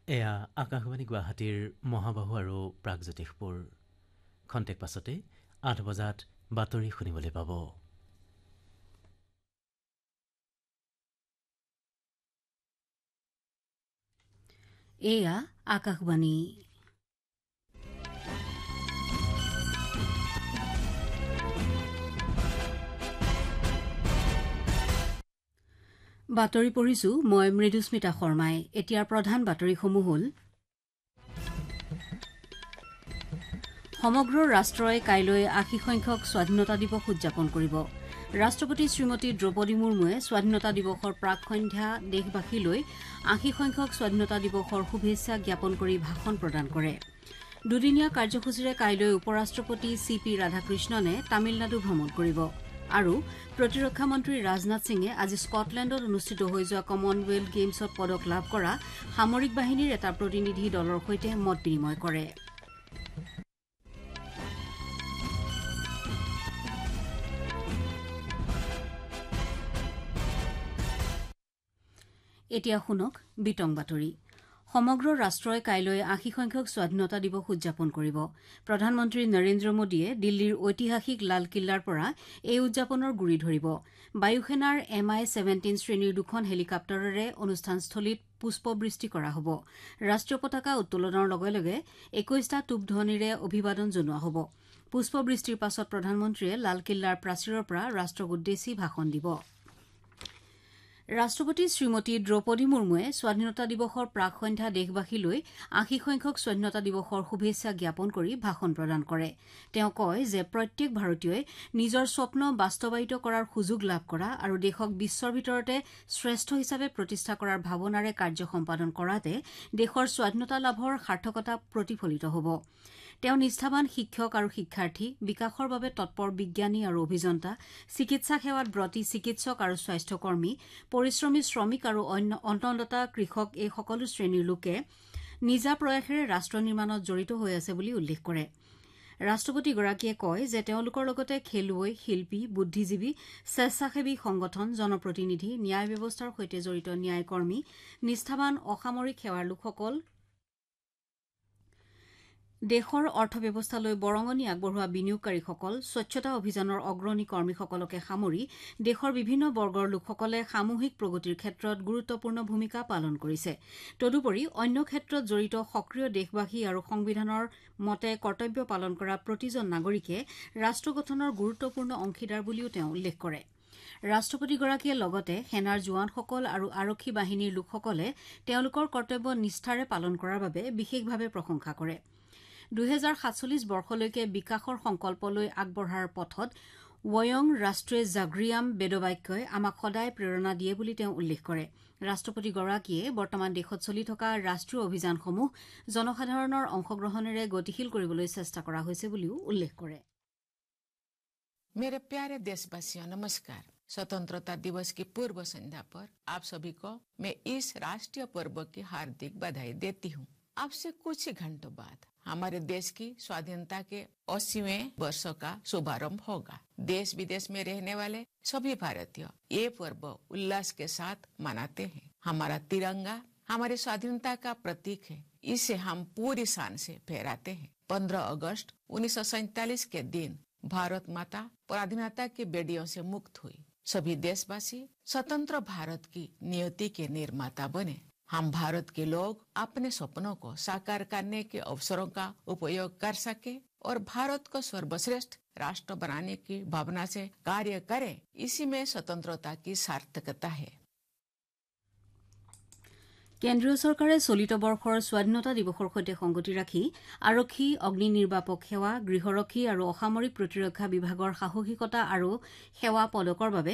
এয়া আকাশবাণী গুৱাহাটীৰ মহাবাহু আৰু প্ৰাগজ্যোতিষপুৰ। খন্তেক পাছতে 8 বজাত বাতৰি শুনিবলৈ পাব। এয়া আকাশবাণী। বাতৰি পঢ়িছো মই মৃদুস্মিতা শৰ্মাই। এতিয়াৰ প্ৰধান বাতৰিসমূহ হ'ল সমগ্ৰ ৰাষ্ট্ৰই কাইলৈ ৮০ সংখ্যক স্বাধীনতা দিৱস উদযাপন কৰিব। ৰাষ্ট্ৰপতি শ্ৰীমতী দ্ৰৌপদী মুৰ্মুৱে স্বাধীনতা দিৱসৰ প্ৰাক সন্ধ্যা দেশবাসীলৈ ৮০ সংখ্যক স্বাধীনতা দিৱসৰ শুভেচ্ছা জ্ঞাপন কৰি ভাষণ প্ৰদান কৰে। দুদিনীয়া কাৰ্যসূচীৰে কাইলৈ উপ ৰাষ্ট্ৰপতি CP ৰাধাকৃষ্ণনে তামিলনাডু ভ্ৰমণ কৰিব। আৰু প্ৰতিৰক্ষা মন্ত্ৰী ৰাজনাথ সিঙে আজি স্কটলেণ্ডত অনুষ্ঠিত হৈ যোৱা কমনৱেলথ গেমছত পদক লাভ কৰা সামৰিক বাহিনীৰ এটা প্ৰতিনিধি দলৰ সৈতে মত বিনিময় কৰে। এতিয়া শুনক বিতং বাতৰি। সমগ্ৰ ৰাষ্ট্ৰই কাইলৈ ৮০ সংখ্যক স্বাধীনতা দিৱস উদযাপন কৰিব। প্ৰধানমন্ত্ৰী নৰেন্দ্ৰ মোদীয়ে দিল্লীৰ ঐতিহাসিক লালকিল্লাৰ পৰা এই উদযাপনৰ গুৰি ধৰিব। বায়ুসেনাৰ MI-17 শ্ৰেণীৰ দুখন হেলিকপ্টাৰেৰে অনুষ্ঠানস্থলীত পুষ্পবৃষ্টি কৰা হ'ব। ৰাষ্ট্ৰীয় পতাকা উত্তোলনৰ লগে লগে ২১টা তোপধ্বনিৰে অভিবাদন জনোৱা হ'ব। পুষ্পবৃষ্টিৰ পাছত প্ৰধানমন্ত্ৰীয়ে লালকিল্লাৰ প্ৰাচীৰৰ পৰা ৰাষ্ট্ৰক উদ্দেশ্যি ভাষণ দিব। ৰাষ্ট্ৰপতি শ্ৰীমতী দ্ৰৌপদী মুৰ্মুৱে স্বাধীনতা দিৱসৰ প্ৰাক সন্ধ্যা দেশবাসীলৈ ৮০ সংখ্যক স্বাধীনতা দিৱসৰ শুভেচ্ছা জ্ঞাপন কৰি ভাষণ প্ৰদান কৰে। তেওঁ কয় যে প্ৰত্যেক ভাৰতীয়ই নিজৰ স্বপ্ন বাস্তৱায়িত কৰাৰ সুযোগ লাভ কৰা আৰু দেশক বিশ্বৰ ভিতৰতে শ্ৰেষ্ঠ হিচাপে প্ৰতিষ্ঠা কৰাৰ ভাৱনাৰে কাৰ্য সম্পাদন কৰাতে দেশৰ স্বাধীনতা লাভৰ সাৰ্থকতা প্ৰতিফলিত হ'ব। তেওঁ নিষ্ঠাবান শিক্ষক আৰু শিক্ষাৰ্থী, বিকাশৰ বাবে তৎপৰ বিজ্ঞানী আৰু অভিযন্তা, চিকিৎসা সেৱাত ব্ৰতী চিকিৎসক আৰু স্বাস্থ্যকৰ্মী, পৰিশ্ৰমী শ্ৰমিক আৰু অন্নদাতা কৃষক এই সকলো শ্ৰেণীৰ লোকে নিজা প্ৰয়াসেৰে ৰাষ্ট্ৰ নিৰ্মাণত জড়িত হৈ আছে বুলি উল্লেখ কৰে। ৰাষ্ট্ৰপতিগৰাকীয়ে কয় যে তেওঁলোকৰ লগতে খেলুৱৈ, শিল্পী, বুদ্ধিজীৱী, স্বেচ্ছাসেৱী সংগঠন, জনপ্ৰতিনিধি, ন্যায় ব্যৱস্থাৰ সৈতে জড়িত ন্যায়কৰ্মী, নিষ্ঠাবান অসামৰিক সেৱাৰ লোকসকল, দেশৰ অৰ্থব্যৱস্থালৈ বৰঙণি আগবঢ়োৱা বিনিয়োগকাৰীসকল, স্বচ্ছতা অভিযানৰ অগ্ৰণী কৰ্মীসকলকে সামৰি দেশৰ বিভিন্ন বৰ্গৰ লোকসকলে সামূহিক প্ৰগতিৰ ক্ষেত্ৰত গুৰুত্বপূৰ্ণ ভূমিকা পালন কৰিছে। তদুপৰি অন্য ক্ষেত্ৰত জড়িত সক্ৰিয় দেশবাসী আৰু সংবিধানৰ মতে কৰ্তব্য পালন কৰা প্ৰতিজন নাগৰিকে ৰাষ্ট্ৰ গঠনৰ গুৰুত্বপূৰ্ণ অংশীদাৰ বুলিও তেওঁ উল্লেখ কৰে। ৰাষ্ট্ৰপতিগৰাকীয়ে লগতে সেনাৰ জোৱানসকল আৰু আৰক্ষী বাহিনীৰ লোকসকলে তেওঁলোকৰ কৰ্তব্য নিষ্ঠাৰে পালন কৰাৰ বাবে বিশেষভাৱে প্ৰশংসা কৰে। ২০৪৭ বৰ্ষলৈকে বিকাশৰ সংকল্প লৈ আগবঢ়াৰ পথত ৱয়ং ৰাষ্ট্ৰীয় জাগৰিয়াম বেদবাক্যই আমাক সদায় প্ৰেৰণা দিয়ে বুলি তেওঁ উল্লেখ কৰে। ৰাষ্ট্ৰপতিগৰাকীয়ে বৰ্তমান দেশত চলি থকা ৰাষ্ট্ৰীয় অভিযানসমূহ জনসাধাৰণৰ অংশগ্ৰহণেৰে গতিশীল কৰিবলৈ চেষ্টা কৰা হৈছে বুলিও উল্লেখ কৰে। मेरे प्यारे देशवासियों नमस्कार। स्वतंत्रता दिवस की पूर्व संध्या पर आप सभी को मैं इस राष्ट्रीय पर्व की हार्दिक बधाई देती हूँ। आपसे कुछ ही घंटों बाद हमारे देश की स्वाधीनता के 80वें वर्ष का शुभारंभ होगा। देश विदेश में रहने वाले सभी भारतीय ये पर्व उल्लास के साथ मनाते हैं। हमारा तिरंगा हमारी स्वाधीनता का प्रतीक है। इसे हम पूरी शान से फहराते हैं। 15 अगस्त 1947 के दिन भारत माता पराधीनता की बेड़ियों से मुक्त हुई। सभी देशवासी स्वतंत्र भारत की नियति के निर्माता बने। हम भारत के लोग अपने सपनों को साकार करने के अवसरों का उपयोग कर सके और भारत को सर्वश्रेष्ठ राष्ट्र बनाने की भावना से कार्य करें। इसी में स्वतंत्रता की सार्थकता है। কেন্দ্ৰীয় চৰকাৰে চলিত বৰ্ষৰ স্বাধীনতা দিৱসৰ সৈতে সংগতি ৰাখি আৰক্ষী, অগ্নি নিৰ্বাপক সেৱা, গৃহৰক্ষী আৰু অসামৰিক প্ৰতিৰক্ষা বিভাগৰ সাহসিকতা আৰু সেৱা পদকৰ বাবে